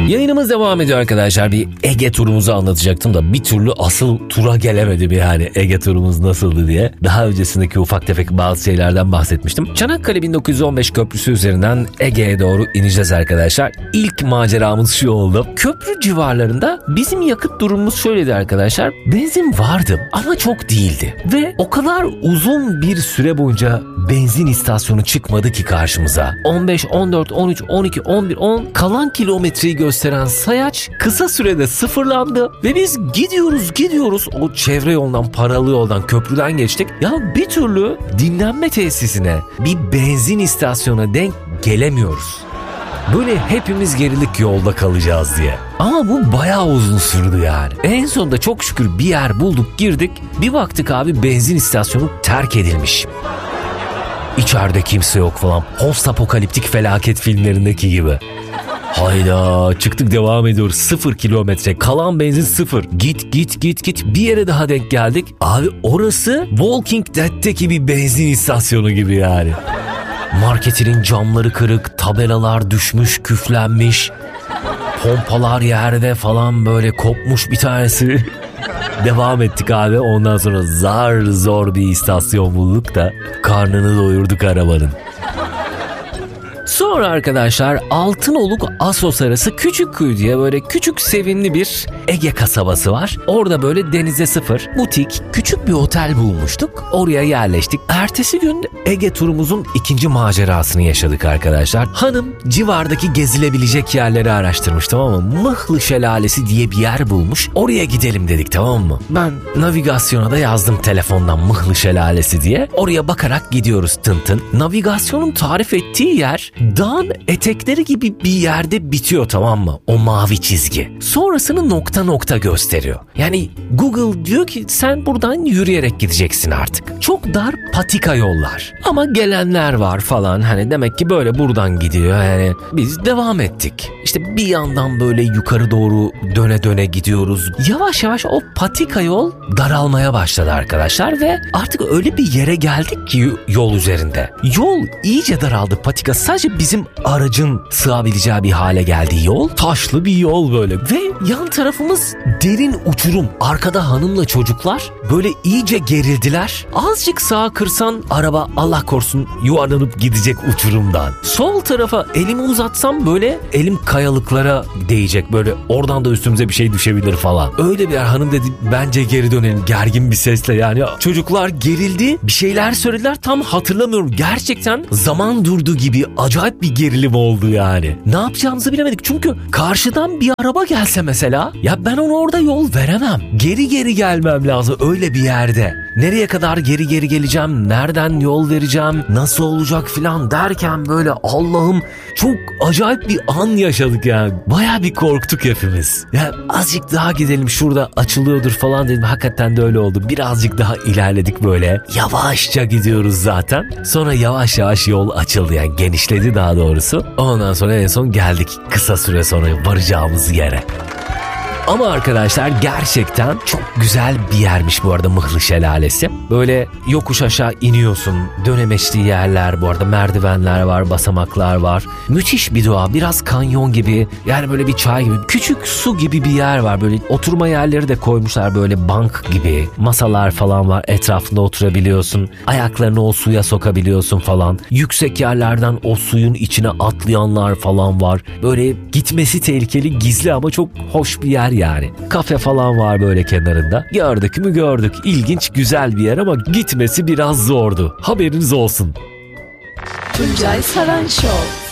Yayınımız devam ediyor arkadaşlar. Bir Ege turumuzu anlatacaktım da bir türlü asıl tura gelemedim yani. Ege turumuz nasıldı diye. Daha öncesindeki ufak tefek bazı şeylerden bahsetmiştim. Çanakkale 1915 köprüsü üzerinden Ege'ye doğru ineceğiz arkadaşlar. İlk maceramız şu oldu. Köprü civarlarında bizim yakıt durumumuz şöyleydi arkadaşlar. Benzin vardı ama çok değildi. Ve o kadar uzun bir süre boyunca benzin istasyonu çıkmadı ki karşımıza. 15, 14, 13, 12, 11, 10 kalan kilometreyi gösteren sayaç kısa sürede sıfırlandı ve biz gidiyoruz o çevre yoldan, paralı yoldan, köprüden geçtik. Ya bir türlü dinlenme tesisine, bir benzin istasyonuna denk gelemiyoruz. Böyle hepimiz gerilik yolda kalacağız diye. Ama bu bayağı uzun sürdü yani. En sonunda çok şükür bir yer bulduk, girdik. Bir baktık abi benzin istasyonu terk edilmiş. İçeride kimse yok falan. Post apokaliptik felaket filmlerindeki gibi. Hayda, çıktık devam ediyoruz. 0 kilometre, kalan benzin 0. Git bir yere daha denk geldik. Abi orası Walking Dead'teki bir benzin istasyonu gibi yani. Marketinin camları kırık, tabelalar düşmüş, küflenmiş. Pompalar yerde falan, böyle kopmuş bir tanesi. Devam ettik abi. Ondan sonra zar zor bir istasyon bulduk da karnını doyurduk arabanın. Sonra arkadaşlar Altınoluk Assos arası Küçükkuyu diye böyle küçük sevimli bir Ege kasabası var. Orada böyle denize sıfır, butik, küçük bir otel bulmuştuk. Oraya yerleştik. Ertesi gün Ege turumuzun ikinci macerasını yaşadık arkadaşlar. Hanım civardaki gezilebilecek yerleri araştırmış, tamam mı? Mıhlı Şelalesi diye bir yer bulmuş. Oraya gidelim dedik, tamam mı? Ben navigasyona da yazdım telefondan Mıhlı Şelalesi diye. Oraya bakarak gidiyoruz tın tın. Navigasyonun tarif ettiği yer dağın etekleri gibi bir yerde bitiyor, tamam mı? O mavi çizgi. Sonrasını nokta nokta gösteriyor. Yani Google diyor ki sen buradan yürüyerek gideceksin artık. Çok dar patika yollar. Ama gelenler var falan. Hani demek ki böyle buradan gidiyor. Yani biz devam ettik. İşte bir yandan böyle yukarı doğru döne döne gidiyoruz. Yavaş yavaş o patika yol daralmaya başladı arkadaşlar ve artık öyle bir yere geldik ki yol üzerinde. Yol iyice daraldı, patika sadece bizim aracın sığabileceği bir hale geldi yol. Taşlı bir yol böyle ve yan tarafımız derin uçurum. Arkada hanımla çocuklar böyle iyice gerildiler. Azıcık sağa kırsan araba Allah korusun yuvarlanıp gidecek uçurumdan. Sol tarafa elimi uzatsam böyle elim kayalıklara değecek, böyle oradan da üstümüze bir şey düşebilir falan. Öyle bir yer. Hanım dedi bence geri dönelim, gergin bir sesle yani. Çocuklar gerildi, bir şeyler söylediler, tam hatırlamıyorum. Gerçekten zaman durdu gibi acayip bir gerilim oldu yani. Ne yapacağımızı bilemedik çünkü karşıdan bir araba gelse mesela, ya ben ona orada yol veremem. Geri gelmem lazım öyle bir yerde. Nereye kadar geri geleceğim, nereden yol vereceğim, nasıl olacak filan derken böyle Allah'ım çok acayip bir an yaşadık yani. Bayağı bir korktuk hepimiz. Ya azıcık daha gidelim, şurada açılıyordur falan dedim. Hakikaten de öyle oldu. Birazcık daha ilerledik böyle. Yavaşça gidiyoruz zaten. Sonra yavaş yavaş yol açıldı yani, genişledi daha doğrusu. Ondan sonra en son geldik kısa süre sonra varacağımız yere. Ama arkadaşlar gerçekten çok güzel bir yermiş bu arada Mıhlı Şelalesi. Böyle yokuş aşağı iniyorsun. Dönemeçli yerler, bu arada merdivenler var, basamaklar var. Müthiş bir doğa, biraz kanyon gibi. Yani böyle bir çay gibi, küçük su gibi bir yer var. Böyle oturma yerleri de koymuşlar, böyle bank gibi. Masalar falan var, etrafında oturabiliyorsun. Ayaklarını o suya sokabiliyorsun falan. Yüksek yerlerden o suyun içine atlayanlar falan var. Böyle gitmesi tehlikeli, gizli ama çok hoş bir yer yani. Kafe falan var böyle kenarında. Gördük mü gördük. İlginç, güzel bir yer ama gitmesi biraz zordu. Haberiniz olsun. Tuncay Saran Show.